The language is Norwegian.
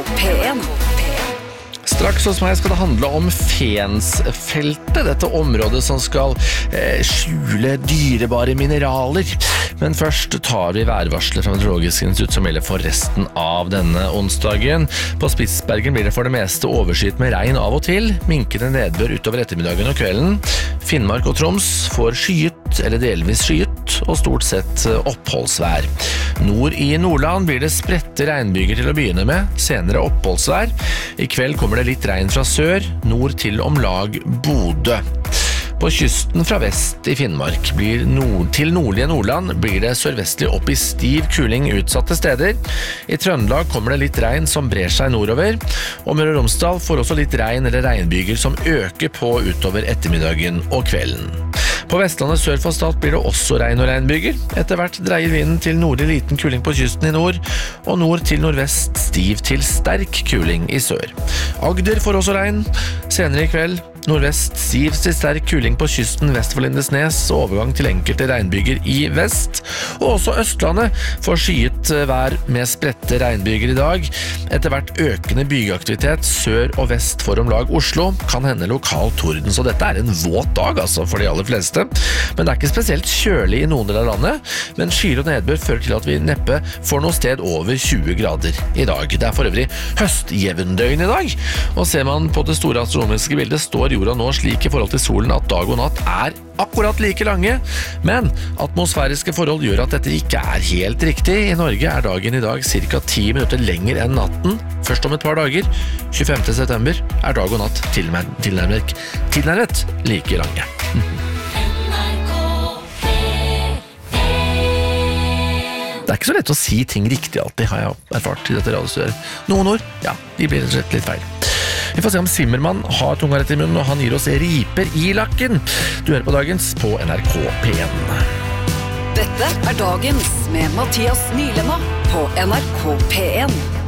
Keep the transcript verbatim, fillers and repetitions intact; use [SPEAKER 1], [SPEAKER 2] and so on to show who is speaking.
[SPEAKER 1] P1.
[SPEAKER 2] Straks hos meg skal det handle om Fensfeltet, dette området som skal eh, skjule dyrebare mineraler. Men først tar vi værvarslet fra Meteorologisk institutt som gjelder for resten av denne onsdagen. På Spitsbergen blir det for det meste overskyet med regn av og til, minkende nedbør utover ettermiddagen og kvelden. Finnmark og Troms får skyet eller delvis skyet og stort sett oppholdsvær. Nord i Nordland blir det spredte regnbyger til å begynne med, senere oppholdsvær. I kveld kommer det litt regn fra sør, nord til om lag Bodø. På kysten fra vest i Finnmark blir nord til nordlige Nordland blir det sørvestlig opp i stiv kuling utsatte steder. I Trøndelag kommer det litt regn som brer seg nordover, og Møre og Romsdal får også litt regn eller regnbyger som øker på utover ettermiddagen og kvelden. På Vestlandet sør for Stad blir det også regn og regnbyger. Etter hvert dreier vinden til nordlig liten kuling på kysten i nord, og nord til nordvest stiv til sterk kuling i sør. Agder får også regn. Senere i kveld nordvest stiv til sterk kuling på kysten vest for Lindesnes og overgang til enkelte regnbyger i vest. Og også Østlandet får skyet vær med spredte regnbyger i dag. Etter hvert økende bygeaktivitet sør og vest for om lag Oslo kan hende lokal torden, så dette er en våt dag altså for de aller fleste. Men det er ikke spesielt kjølig i noen del av landet, men skyer og nedbør fører til at vi neppe får noe sted over tjue grader i dag. Det er for øvrig høstjevndøgn i dag, og ser man på det store astronomiske bildet står jorda nå slik i forhold til solen at dag og natt er akkurat like lange, men atmosfæriske forhold gjør at dette ikke er helt riktig. I Norge er dagen i dag cirka ti minutter lenger enn natten. Først om et par dager, tjuefemte september, er dag og natt tilnærmet, tilnærmet, tilnærmet like lange. Det er ikke så lett å si ting riktig alltid, har jeg erfart i dette radiostudiet. Noen ord, ja, de blir rett litt feil. Vi får se om Zimmermann har tunga rett i munnen, og han gir oss riper i lakken. Du hører på Dagens på N R K P en.
[SPEAKER 1] Dette er Dagens med Mathias Nylema på N R K P en.